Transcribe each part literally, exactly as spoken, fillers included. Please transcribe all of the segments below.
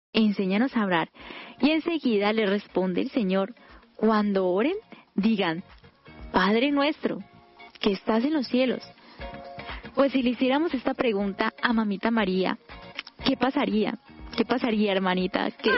enséñanos a orar. Y enseguida le responde el Señor, cuando oren, digan, Padre nuestro, que estás en los cielos. Pues si le hiciéramos esta pregunta a Mamita María, ¿qué pasaría? ¿Qué pasaría, hermanita? ¿Qué?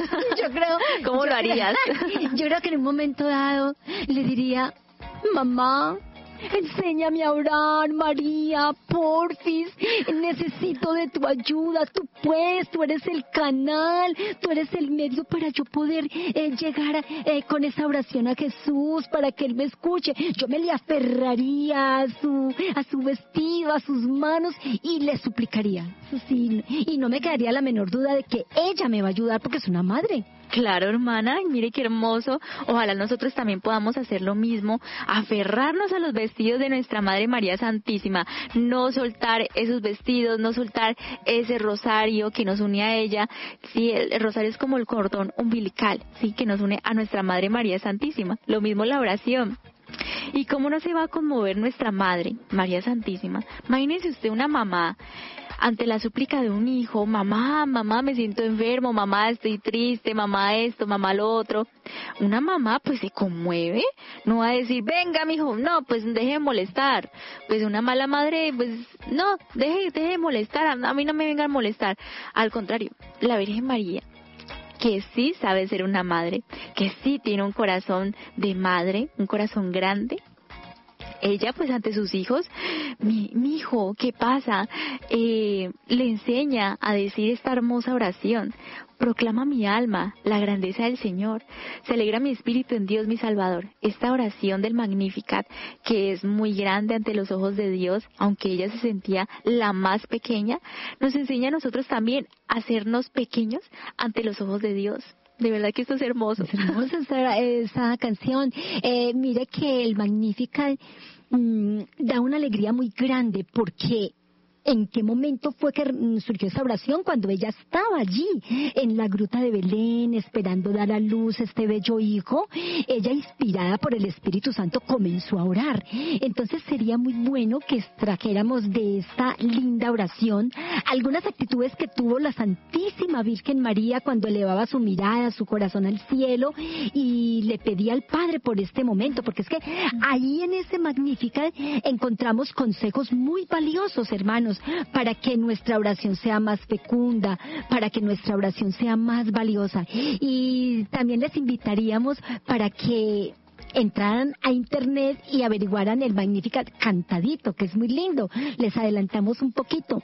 Yo creo... ¿Cómo yo lo harías? Creo, yo creo que en un momento dado le diría, mamá, enséñame a orar, María, porfis, necesito de tu ayuda, tú puedes, tú eres el canal, tú eres el medio para yo poder eh, llegar eh, con esa oración a Jesús, para que Él me escuche. Yo me le aferraría a su, a su vestido, a sus manos y le suplicaría. Eso sí, y no me quedaría la menor duda de que ella me va a ayudar porque es una madre. Claro, hermana, y mire qué hermoso. Ojalá nosotros también podamos hacer lo mismo, aferrarnos a los vestidos de nuestra Madre María Santísima, no soltar esos vestidos, no soltar ese rosario que nos une a ella. Sí, el, el rosario es como el cordón umbilical, sí, que nos une a nuestra Madre María Santísima. Lo mismo la oración. ¿Y cómo no se va a conmover nuestra Madre María Santísima? Imagínese usted una mamá ante la súplica de un hijo, mamá, mamá, me siento enfermo, mamá, estoy triste, mamá esto, mamá lo otro. Una mamá pues se conmueve, no va a decir, venga mijo, no, pues deje de molestar. Pues una mala madre, pues no, deje, deje de molestar, a mí no me venga a molestar. Al contrario, la Virgen María, que sí sabe ser una madre, que sí tiene un corazón de madre, un corazón grande. Ella, pues, ante sus hijos, mi, mi hijo, ¿qué pasa? Eh, le enseña a decir esta hermosa oración. Proclama mi alma la grandeza del Señor. Se alegra mi espíritu en Dios mi Salvador. Esta oración del Magnificat, que es muy grande ante los ojos de Dios, aunque ella se sentía la más pequeña, nos enseña a nosotros también a hacernos pequeños ante los ojos de Dios. De verdad que esto es hermoso. Es hermosa esa, esa canción. Eh, mire que el Magnificat mmm, da una alegría muy grande porque ¿en qué momento fue que surgió esa oración? Cuando ella estaba allí, en la gruta de Belén, esperando dar a luz este bello hijo. Ella, inspirada por el Espíritu Santo, comenzó a orar. Entonces sería muy bueno que extrajéramos de esta linda oración algunas actitudes que tuvo la Santísima Virgen María cuando elevaba su mirada, su corazón al cielo y le pedía al Padre por este momento, porque es que ahí en ese Magnificat encontramos consejos muy valiosos, hermanos, para que nuestra oración sea más fecunda, para que nuestra oración sea más valiosa. Y también les invitaríamos para que entraran a internet y averiguaran el Magnificat cantadito, que es muy lindo. Les adelantamos un poquito.